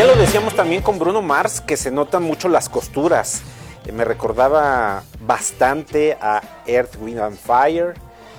ya lo decíamos también con Bruno Mars, que se notan mucho las costuras. Me recordaba bastante a Earth, Wind and Fire.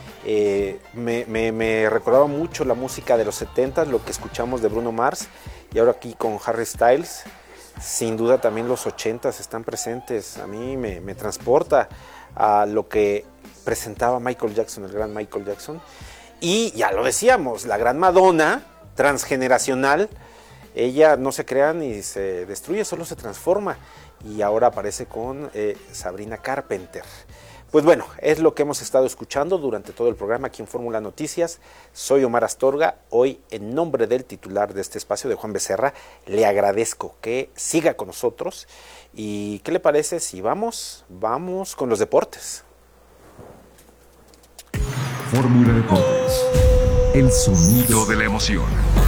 Me recordaba mucho la música de los 70s, lo que escuchamos de Bruno Mars. Y ahora aquí con Harry Styles, sin duda también los 80s están presentes. A mí me transporta a lo que presentaba Michael Jackson, el gran Michael Jackson. Y ya lo decíamos, la gran Madonna, transgeneracional. Ella no se crea ni se destruye, solo se transforma. Y ahora aparece con Sabrina Carpenter. Pues bueno, es lo que hemos estado escuchando durante todo el programa aquí en Fórmula Noticias. Soy Omar Astorga. Hoy, en nombre del titular de este espacio, de Juan Becerra, le agradezco que siga con nosotros. ¿Y qué le parece si vamos con los deportes? Fórmula Deportes, el sonido de la emoción.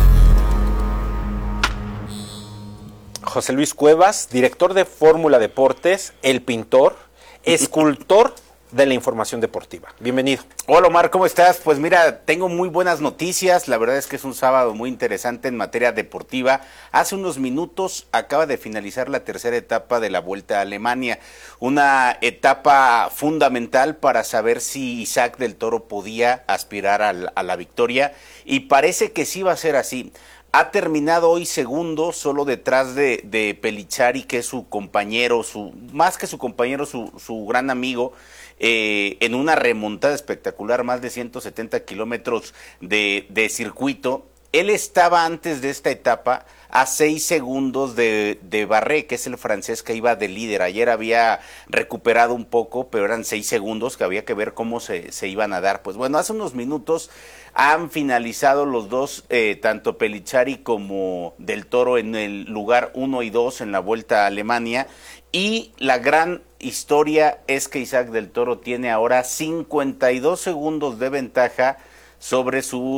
José Luis Cuevas, director de Fórmula Deportes, el pintor, escultor de la información deportiva. Bienvenido. Hola Omar, ¿cómo estás? Pues mira, tengo muy buenas noticias. La verdad es que es un sábado muy interesante en materia deportiva. Hace unos minutos acaba de finalizar la tercera etapa de la Vuelta a Alemania. Una etapa fundamental para saber si Isaac del Toro podía aspirar a la victoria. Y parece que sí va a ser así. Ha terminado hoy segundo, solo detrás de Pellizzari, que es su compañero, más que su compañero, su gran amigo, en una remontada espectacular, más de 170 kilómetros de circuito. Él estaba antes de esta etapa a 6 segundos de Barré, que es el francés que iba de líder. Ayer había recuperado un poco, pero eran 6 segundos que había que ver cómo se iban a dar. Pues bueno, hace unos minutos han finalizado los dos, tanto Pellizzari como Del Toro, en el lugar 1 y 2 en la Vuelta a Alemania. Y la gran historia es que Isaac del Toro tiene ahora 52 segundos de ventaja sobre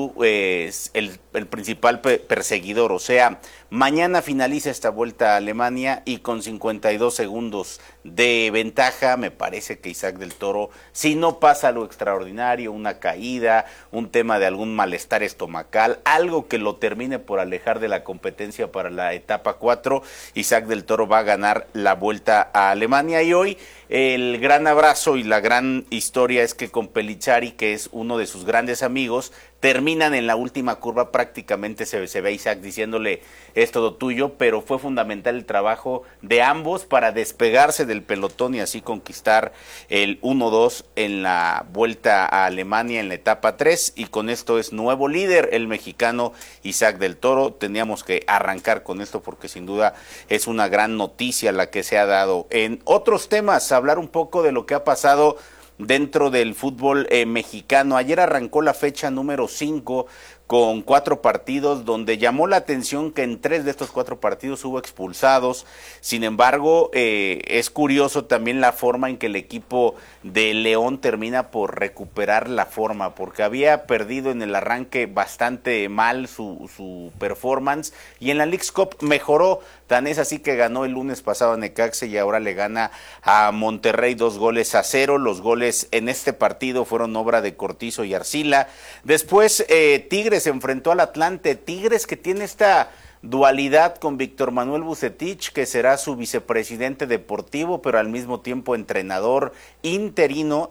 el principal perseguidor. O sea, mañana finaliza esta Vuelta a Alemania y con 52 segundos de ventaja, me parece que Isaac del Toro, si no pasa algo extraordinario, una caída, un tema de algún malestar estomacal, algo que lo termine por alejar de la competencia para la etapa 4, Isaac del Toro va a ganar la Vuelta a Alemania. Y hoy el gran abrazo y la gran historia es que con Pellizzari, que es uno de sus grandes amigos, terminan en la última curva. Prácticamente se ve a Isaac diciéndole: es todo tuyo, pero fue fundamental el trabajo de ambos para despegarse del pelotón y así conquistar el 1-2 en la Vuelta a Alemania en la etapa 3, y con esto es nuevo líder el mexicano Isaac del Toro. Teníamos que arrancar con esto porque sin duda es una gran noticia la que se ha dado. En otros temas, hablar un poco de lo que ha pasado dentro del fútbol mexicano. Ayer arrancó la fecha número 5 con 4 partidos, donde llamó la atención que en 3 de estos 4 partidos hubo expulsados. Sin embargo, es curioso también la forma en que el equipo de León termina por recuperar la forma, porque había perdido en el arranque bastante mal su performance, y en la Leagues Cup mejoró. Tan es así que ganó el lunes pasado a Necaxa y ahora le gana a Monterrey 2-0. Los goles en este partido fueron obra de Cortizo y Arcila. Después Tigres se enfrentó al Atlante. Tigres, que tiene esta dualidad con Víctor Manuel Vucetich, que será su vicepresidente deportivo, pero al mismo tiempo entrenador interino.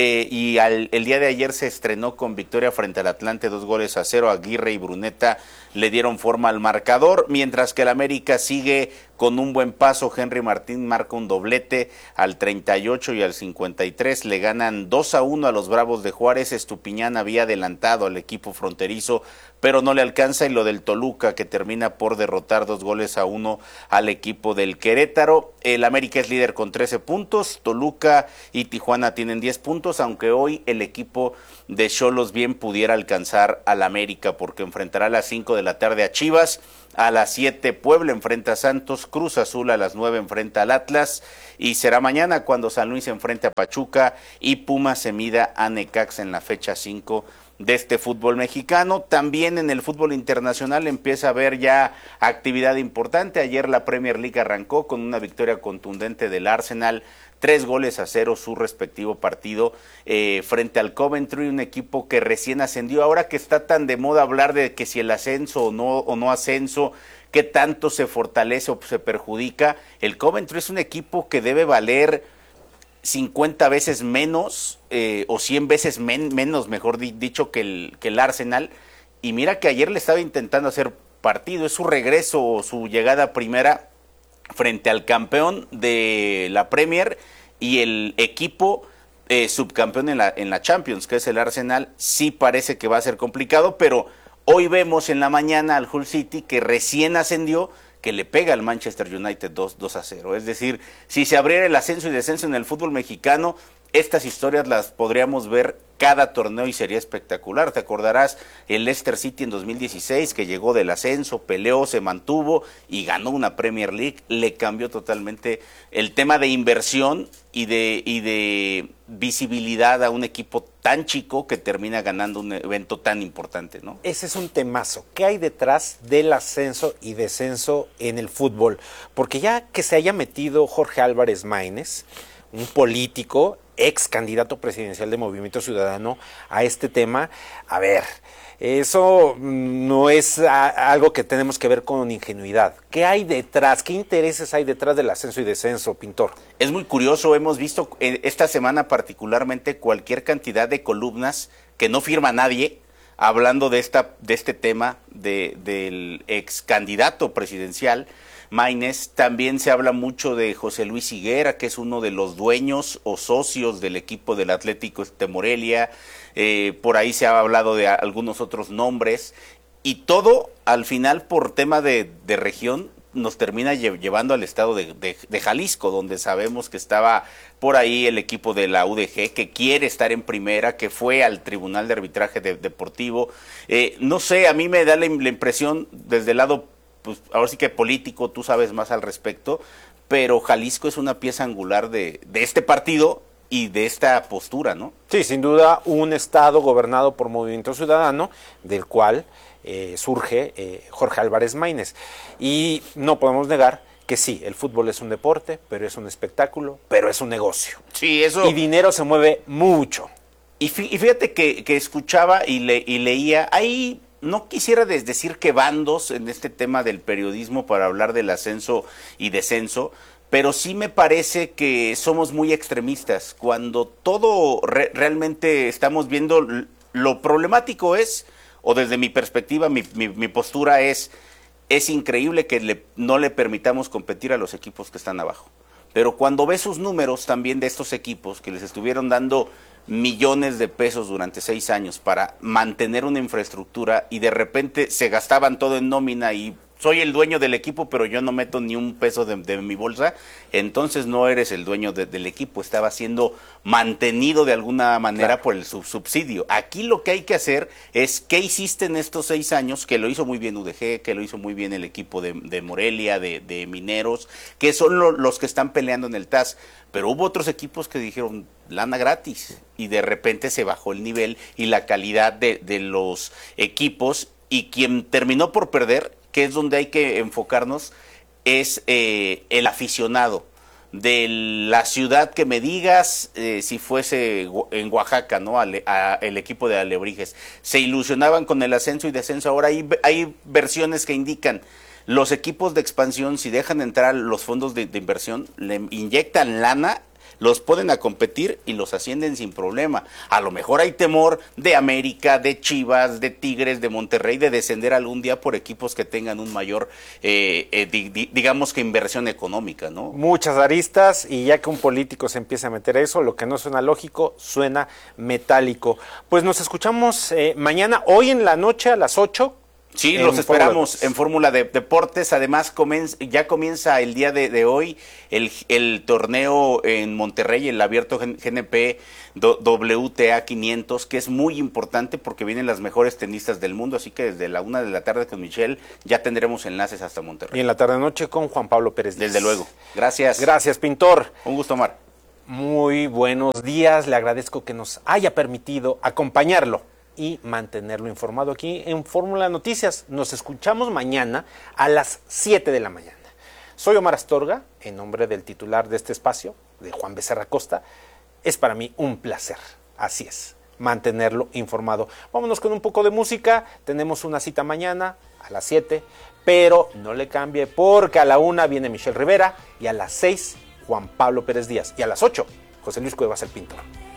El día de ayer se estrenó con victoria frente al Atlante 2-0. Aguirre y Bruneta le dieron forma al marcador, mientras que el América sigue con un buen paso. Henry Martín marca un doblete al 38 y al 53. Le ganan 2-1 a los Bravos de Juárez. Estupiñán había adelantado al equipo fronterizo, pero no le alcanza. Y lo del Toluca, que termina por derrotar 2-1 al equipo del Querétaro. El América es líder con 13 puntos. Toluca y Tijuana tienen 10 puntos, aunque hoy el equipo de Xolos bien pudiera alcanzar al América, porque enfrentará a las 5 de la tarde a Chivas, a las 7 Puebla enfrenta a Santos, Cruz Azul a las 9 enfrenta al Atlas, y será mañana cuando San Luis se enfrente a Pachuca y Pumas se mida a Necaxa en la fecha 5 de este fútbol mexicano. También en el fútbol internacional empieza a haber ya actividad importante. Ayer la Premier League arrancó con una victoria contundente del Arsenal, 3-0 su respectivo partido frente al Coventry, un equipo que recién ascendió. Ahora que está tan de moda hablar de que si el ascenso o no ascenso, qué tanto se fortalece o se perjudica. El Coventry es un equipo que debe valer 50 veces menos o 100 veces menos, mejor dicho, que el Arsenal. Y mira que ayer le estaba intentando hacer partido, es su regreso o su llegada a primera frente al campeón de la Premier y el equipo subcampeón en la Champions, que es el Arsenal. Sí parece que va a ser complicado, pero hoy vemos en la mañana al Hull City, que recién ascendió, que le pega al Manchester United 2-0. Es decir, si se abriera el ascenso y descenso en el fútbol mexicano, estas historias las podríamos ver cada torneo y sería espectacular. Te acordarás el Leicester City en 2016, que llegó del ascenso, peleó, se mantuvo y ganó una Premier League. Le cambió totalmente el tema de inversión y de visibilidad a un equipo tan chico que termina ganando un evento tan importante, ¿no? Ese es un temazo. ¿Qué hay detrás del ascenso y descenso en el fútbol? Porque ya que se haya metido Jorge Álvarez Maínez, un político, ex candidato presidencial de Movimiento Ciudadano, a este tema, a ver, eso no es algo que tenemos que ver con ingenuidad. ¿Qué hay detrás? ¿Qué intereses hay detrás del ascenso y descenso, Pintor? Es muy curioso, hemos visto esta semana particularmente cualquier cantidad de columnas que no firma nadie, hablando de este tema del ex candidato presidencial Maínez. También se habla mucho de José Luis Higuera, que es uno de los dueños o socios del equipo del Atlético de Morelia. Por ahí se ha hablado de algunos otros nombres, y todo al final por tema de región nos termina llevando al estado de Jalisco, donde sabemos que estaba por ahí el equipo de la UDG, que quiere estar en primera, que fue al Tribunal de Arbitraje Deportivo. No sé, a mí me da la impresión desde el lado, pues ahora sí que político, tú sabes más al respecto, pero Jalisco es una pieza angular de este partido y de esta postura, ¿no? Sí, sin duda, un estado gobernado por Movimiento Ciudadano, del cual surge Jorge Álvarez Maínez. Y no podemos negar que sí, el fútbol es un deporte, pero es un espectáculo, pero es un negocio. Sí, eso. Y dinero se mueve mucho. Y fíjate que escuchaba y leía, ahí no quisiera decir que bandos en este tema del periodismo para hablar del ascenso y descenso, pero sí me parece que somos muy extremistas. Cuando todo realmente estamos viendo, lo problemático es, o desde mi perspectiva, mi postura es increíble que no le permitamos competir a los equipos que están abajo. Pero cuando ves sus números también de estos equipos que les estuvieron dando millones de pesos durante 6 años para mantener una infraestructura y de repente se gastaban todo en nómina y soy el dueño del equipo, pero yo no meto ni un peso de mi bolsa, entonces no eres el dueño del equipo, estaba siendo mantenido de alguna manera, claro, por el subsidio. Aquí lo que hay que hacer es, ¿qué hiciste en estos 6 años? Que lo hizo muy bien UDG, que lo hizo muy bien el equipo de Morelia, de Mineros, que son los que están peleando en el TAS, pero hubo otros equipos que dijeron lana gratis y de repente se bajó el nivel y la calidad de los equipos, y quien terminó por perder, que es donde hay que enfocarnos, es el aficionado de la ciudad que me digas, si fuese en Oaxaca, ¿no? El equipo de Alebrijes. Se ilusionaban con el ascenso y descenso. Ahora hay versiones que indican los equipos de expansión, si dejan entrar los fondos de inversión, le inyectan lana, los ponen a competir y los ascienden sin problema. A lo mejor hay temor de América, de Chivas, de Tigres, de Monterrey, de descender algún día por equipos que tengan un mayor, digamos que inversión económica, ¿no? Muchas aristas, y ya que un político se empieza a meter a eso, lo que no suena lógico, suena metálico. Pues nos escuchamos mañana, hoy en la noche a las 8. Sí, los esperamos en Fórmula de Deportes. Además, ya comienza el día de hoy el torneo en Monterrey, el abierto GNP WTA 500, que es muy importante porque vienen las mejores tenistas del mundo. Así que desde la 1 de la tarde con Michelle ya tendremos enlaces hasta Monterrey. Y en la tarde-noche con Juan Pablo Pérez Díaz. Desde luego. Gracias. Gracias, Pintor. Un gusto, Omar. Muy buenos días. Le agradezco que nos haya permitido acompañarlo y mantenerlo informado aquí en Fórmula Noticias. Nos escuchamos mañana a las 7 de la mañana. Soy Omar Astorga, en nombre del titular de este espacio, de Juan Becerra Costa. Es para mí un placer, así es, mantenerlo informado. Vámonos con un poco de música. Tenemos una cita mañana a las 7, pero no le cambie porque a la 1 viene Michelle Rivera y a las 6 Juan Pablo Pérez Díaz y a las 8 José Luis Cuevas el Pintor.